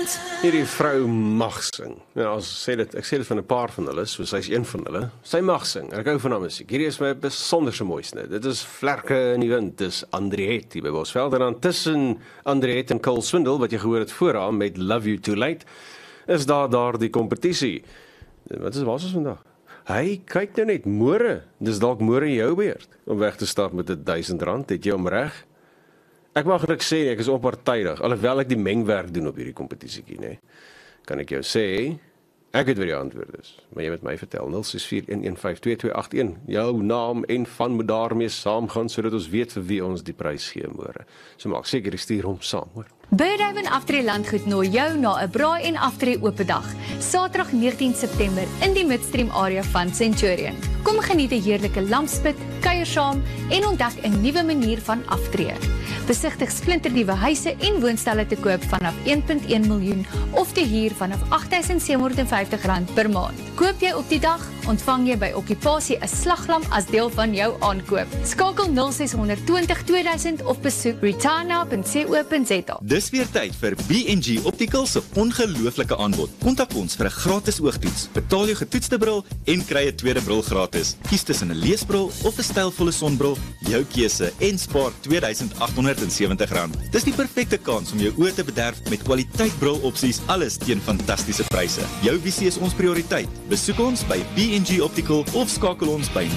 vanaand? Hierdie vrou mag sing. Ja, ek sê dit van 'n paar van hulle, so sy is een van hulle. Sy mag sing. Ek hou van haar musiek. Hierdie is my besonderse mooiste. Dit is Vlerke in die wind. Dis Andriette hier by Bosveld en dan tussen Andriette en Cole Swindle wat jy gehoor het vooraan met Love You Too Late, is daar die kompetisie. Wat is ons vandag? Hy kyk nou net môre. Dis dalk môre jou beurt om weg te stap met R1000. Het jy hom reg? Ek mag net sê ek is onpartydig, alhoewel ek die mengwerk doen op hierdie kompetisietjie, nê. Kan ek jou sê, ek weet wat die antwoord is, maar jy moet my vertel, 0641152281, jou naam en van moet daarmee saamgaan, sodat ons weet vir wie ons die prys gee môre. So maak seker jy stuur hom saam, hoor. Birdhaven Aftree Landgoed nooi jou na 'n braai en aftree oop dag, Saterdag 19 September in die Midstream area van Centurion. Kom geniet 'n heerlike lampspit, kuier saam en ontdek 'n nuwe manier van aftree. Besigtig splinternuwe huise en woonstelle te koop vanaf 1.1 miljoen of te huur vanaf R8.750 per maand. Koop jy op die dag, ontvang jy by okkupasie 'n slaglamp as deel van jou aankoop. Skakel 0620 2000 of besoek retana.co.za. Dis weer tyd vir B&G Optical se ongelooflike aanbod. Kontak ons vir 'n gratis oogtoets. Betaal jou getoetste bril en kry 'n tweede bril gratis. Kies tussen 'n leesbril of 'n stylvolle sonbril, jou keuse en spaar R2870. Dis die perfekte kans om jou oë te bederf met kwaliteit brilopsies, alles teen fantastiese pryse. Jou visie is ons prioriteit. Besoek ons by B&G Optical of skakel ons by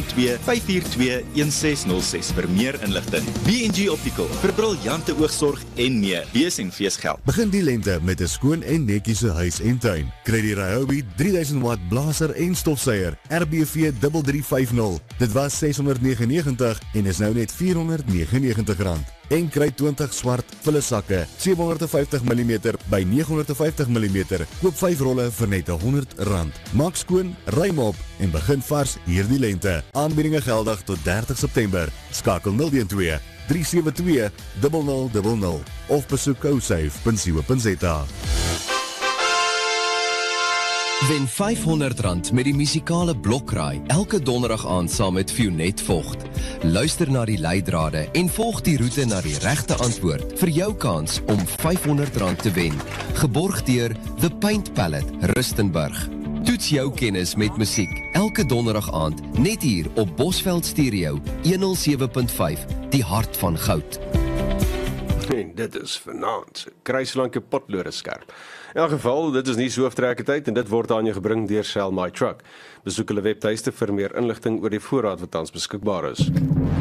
012-542-1606 vir meer inligting. B&G Optical, vir briljante oogsorg en meer. Bees geld. Begin die lente met 'n skoon en netjiese huis en tuin. Kry die Ryobi 3000 watt blaser en stofsuier RBV 3350. Dit was R699 en is nou net R499. En kry 20 swart vullesakke, 750 mm by 950 mm. Koop 5 rolle vir net R100. Maak skoon, ruim op en begin vars hierdie lente. Aanbiedinge geldig tot 30 September. Skakel 012 372 0000 of besoek cosafe.co.za. Wen R500 met die musikale blokraai elke donderdag aand saam met Fionet Vogt. Luister na die leidrade en volg die roete na die regte antwoord vir jou kans om R500 te wen. Geborg deur The Paint Palette, Rustenburg. Toets jou kennis met musiek elke donderdag aand net hier op Bosveld Stereo 107.5, die hart van goud. En dit is vanaand, kruislanke potlode skerp. In elk geval, dit is nie so hooftrek tyd en dit word aan jou gebring deur Sell My Truck. Besoek hulle webtuiste vir meer inligting oor die voorraad wat tans beskikbaar is.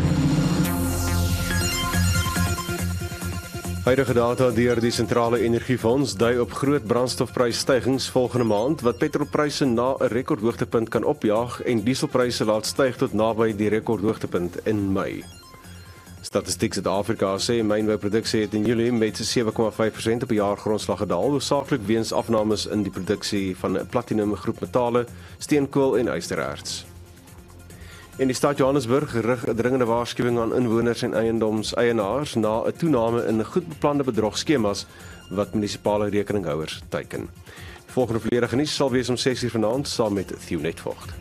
Huidige data deur die Sentrale Energiefonds dui op groot brandstofprysstygings volgende maand wat petrolpryse na 'n rekordhoogtepunt kan opjaag en dieselpryse laat styg tot naby die rekordhoogtepunt in Mei. Statistiek Suid-Afrika sê mynbouproduksie het in Julie met 7,5% op 'n jaargrondslag gedaal, hoofsaaklik weens afnames in die produksie van platinum groep metale, steenkool en ystererts. En die stad Johannesburg rig 'n dringende waarskuwing aan inwoners en eiendomseienaars na 'n toename in goed beplande bedrogskemas wat munisipale rekeninghouers teiken. Die volgende volledige nuus sal wees om 6:00 vanaand saam met Fionet Vogt.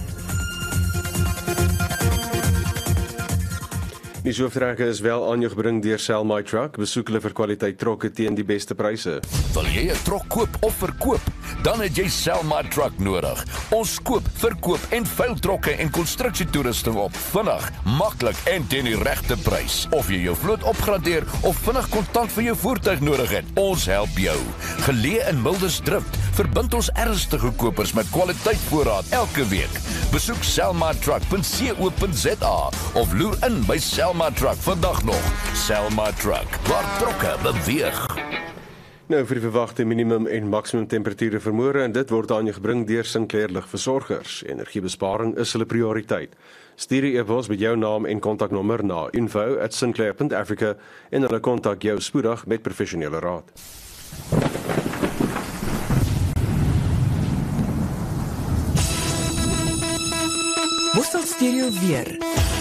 Die hooftreke is wel aan jou gebring deur Sell My Truck. Besoek hulle vir kwaliteit trokke teen die beste pryse. Wil jy 'n trok koop of verkoop? Dan het jy Sell My Truck nodig. Ons koop, verkoop en veil trokke en konstruksietoerusting op vinnig, maklik en teen die regte prys. Of jy jou vloot opgradeer of vinnig kontant vir jou voertuig nodig het, ons help jou. Geleë in Mildersdrift, verbind ons ernstige kopers met kwaliteit voorraad elke week. Besoek sellmytruck.co.za of loer in by Sell My Truck vandag nog. Sell My Truck, waar trokke beweeg. Nou vir die verwagte minimum en maksimum temperature vir môre en dit word aan jou gebring deur Sinclair Ligversorgers. Energiebesparing is hulle prioriteit. Stuur 'n e-pos met jou naam en kontaknommer na info@sinclair.africa en hulle kontak jou spoedig met professionele raad. Bosveld Stereo weer.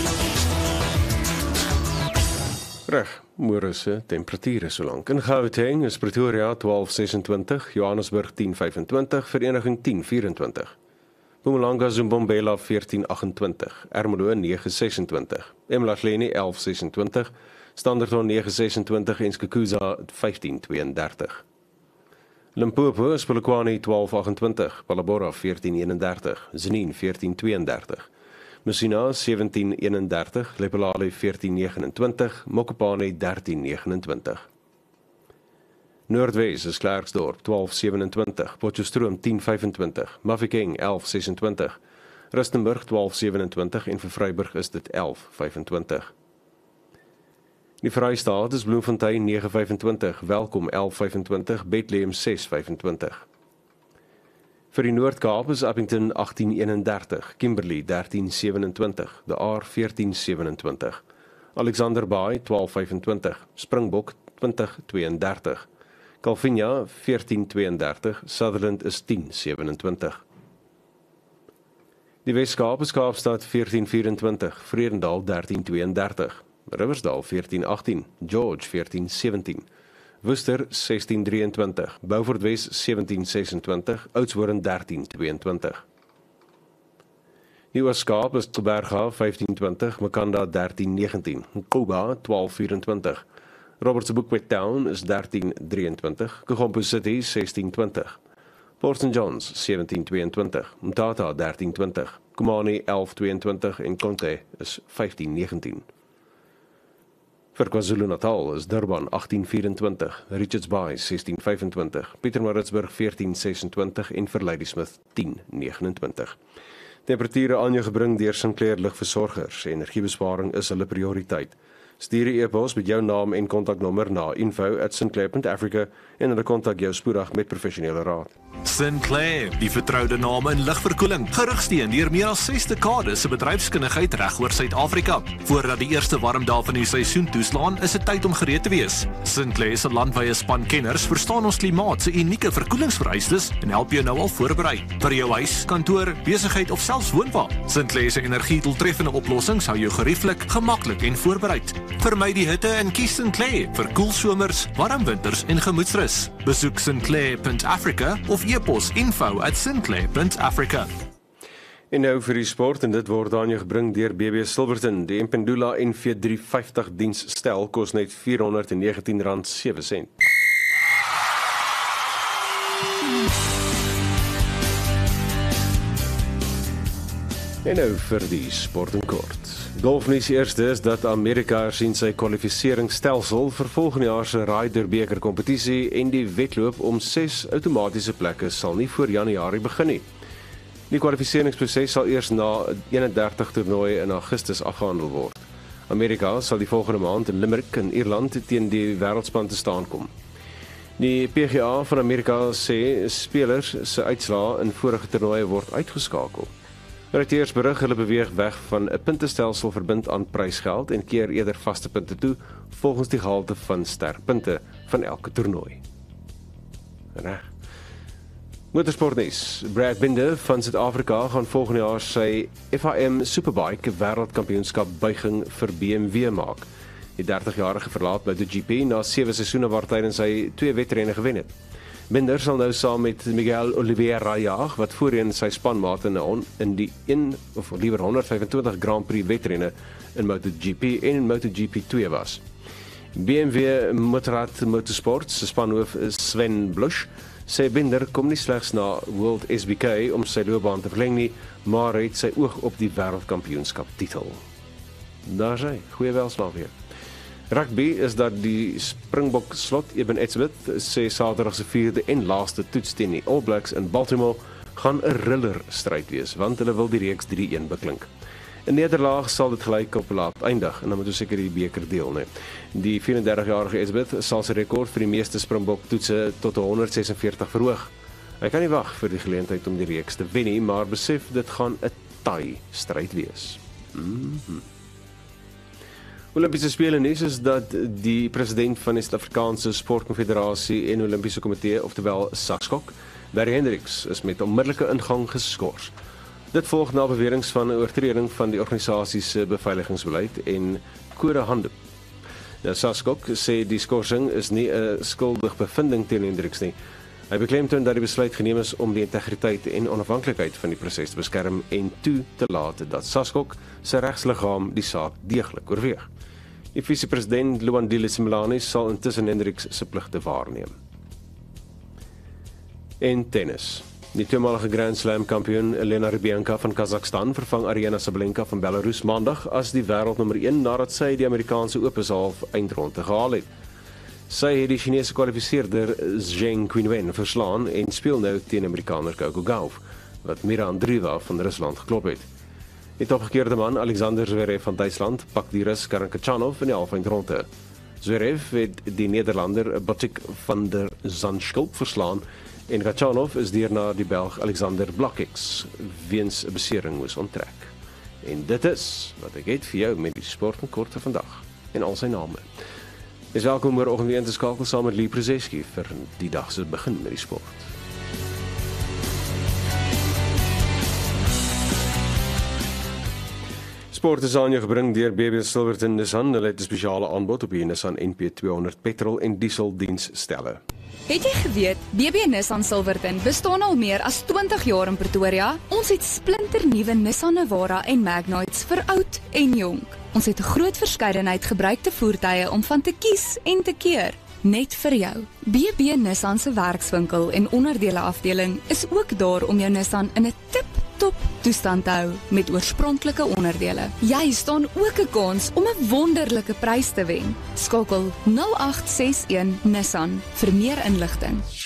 Reg, môre se temperature so lank. In Gauteng is Pretoria 12:26, Johannesburg 10:25, Vereniging 10:24. Mpumalanga Zimbombela 14:28, Ermelo 9:26, eMlahleni 11:26, Standerton 9:26 en Skukuza 15:32. Limpopo is Polokwane 1228, Palabora 1431, Zenine 1432, Messina 1731, Lepelale 1429, Mokopane 1329. Noordwes is Klerksdorp 1227, Potchefstroom 1025, Mafeking 1126, Rustenburg 1227 en vir Vryburg is dit 1125. Die Vrystaat is Bloemfontein 925, Welkom 1125, Bethlehem 625. Vir die Noord-Kaap is Appington 1831, Kimberley 1327, De Aar 1427, Alexander Bay 1225, Springbok 2032, Calvinia 1432, Sutherland is 1027. Die Wes-Kaap is Kaapstad 1424, Vredendal 1332, Riversdal 1418, George 1417, Worcester 1623, Beaufort Wes 1726, Oudtshoorn 1322. Die Oos-Kaap is Teberga 1520, Makanda 1319, Kuba 1224, Robertsburg Town is 1323, Kagompo City 1620, Port St. John's 1722, Mtata 1320, Kumani 1122 en Conte is 1519. Vir KwaZulu-Natal is Durban 1824, Richards Bay 1625, Pietermaritzburg 1426 en vir Ladysmith 1029. Temperature aan jou gebring deur Sinclair Lugversorgers. Energiebesparing is hulle prioriteit. Stuur 'n e-pos met jou naam en kontaknommer na info@sinclair.africa en hulle kontak jou spoedig met professionele raad. Sinclair, die vertroude naam in lugverkoeling, gerugsteun deur meer as 6 dekades se bedryfskundigheid regoor Suid-Afrika. Voordat die eerste warm dae van die seisoen toeslaan, is dit tyd om gereed te wees. Sinclair se landwyse span kenners verstaan ons klimaat se unieke verkoelingsvereistes en help jou nou al voorberei. Vir jou huis, kantoor, besigheid of selfs woonwa. Sinclair se energiedoeltreffende oplossings hou jou gerieflik, gemaklik en voorbereid. Vermy die hitte en kies Sinclair vir koel somers, warm winters en gemoedsrus. Besoek sinclair.africa of e-pos info@sinclair.africa. En nou vir die sport en dit word aan jou gebring deur BB Silverton. Die Impendula NV350 diensstel kos net R419,07. En nou vir die sport in kort. Golfnuus eerste is dat Amerika sien sy kwalifikasieringsstelsel vir volgende jaar se Ryder Beker kompetisie en die wedloop om 6 outomatiese plekke sal nie voor Januarie begin nie. Die kwalifikasieringsproses sal eers na 31 toernooie in Augustus afgehandel word. Amerika sal die volgende maand in Limerick in Ierland teen die wêreldspan te staan kom. Die PGA van Amerika sê spelers se uitslae in vorige toernooie word uitgeskakel. Reuters berig hulle beweeg weg van 'n puntestelsel verbind aan prysgeld en keer eerder vaste punte toe volgens die gehalte van sterpunte van elke toernooi. Reg. Motorsportnuus. Brad Binder van Suid-Afrika gaan volgende jaar sy FIM Superbike wêreldkampioenskap buiging vir BMW maak. Die 30-jarige verlaat MotoGP na 7 seisoene waar tydens hy 2 wedrenne gewen het. Binder sal nou saam met Miguel Oliveira jaag, wat voorheen sy spanmaat in die 125 Grand Prix wedrenne in MotoGP en in MotoGP 2 was. BMW Motorrad Motorsport se spanhoof Sven Blush sê Binder kom nie slegs na World SBK om sy loopbaan te verleng nie, maar het sy oog op die wêreldkampioenskap titel. Daar sy, goeie welslaag weer. Rugby is dat die Springbok slot Eben Etzebeth sê Saterdag se 4de en laaste toets teen die All Blacks in Baltimore gaan 'n riller stryd wees, want hulle wil die reeks 3-1 beklink. 'n Nederlaag sal dit gelyk op laat eindig en dan moet ons seker die beker deel, nee. Die 34-jarige Etzebeth sal sy rekord vir die meeste Springbok toetse tot 146 verhoog. Hy kan nie wag vir die geleentheid om die reeks te wen nie, maar besef dit gaan 'n taai stryd wees. Olympiese Spele nuus is dat die president van die Suid-Afrikaanse Sportkonfederasie en Olimpiese Komitee, oftewel SASCOC, Barry Hendricks, is met onmiddellike ingang geskort. Dit volg na beweringe van 'n oortreding van die organisasie se beveiligingsbeleid en kodehandboek. Nou SASCOC sê die skorsing is nie 'n skuldige bevinding teen Hendricks nie. Hy beklemtoon dat die besluit geneem is om die integriteit en onafhanklikheid van die proses te beskerm en toe te laat dat SASCOC se regsliggaam die saak deeglik oorweeg. Die vice-president Luandile Simlani sal intussen Hendricks se pligte waarneem. En tennis. Die tweemalige Grand Slam kampioen Elena Rybakina van Kazakhstan vervang Aryna Sabalenka van Belarus maandag as die wêreldnommer 1 nadat sy die Amerikaanse Ope se half eindronde gehaal het. Sy het die Chinese kwalifiseerder Zheng Qinwen verslaan en speel nou teen Amerikaner Coco Gauff, wat Mira Andreeva van Rusland geklop het. Die topgekeerde man Alexander Zverev van Duitsland pak die Rus Karen Khachanov in die half eindronde. Zverev het die Nederlander Botic van der Zandschulp verslaan en Khachanov is deur die Belg Alexander Blakix weens 'n besering moes onttrek. En dit is wat ek het vir jou met die sport en korte vandag en al sy name. Is welkom môreoggend weer in te skakel saam met Lee Przeski vir die dag se begin met die sport. Sport is aan jou gebring deur BB Silverton Nissan. Hulle het 'n spesiale aanbod op die Nissan NP200 petrol en diesel diensstelle. Het jy geweet, BB Nissan Silverton bestaan al meer as 20 jaar in Pretoria? Ons het splinternuwe Nissan Navara en Magnites vir oud en jonk. Ons het 'n groot verskeidenheid gebruikte voertuie om van te kies en te keer. Net vir jou. BB Nissan se werkswinkel en onderdele afdeling is ook daar om jou Nissan in 'n tip-top toestand te hou met oorspronklike onderdele. Jy staan ook 'n kans om 'n wonderlike prys te wen. Skakel 0861 Nissan vir meer inligting.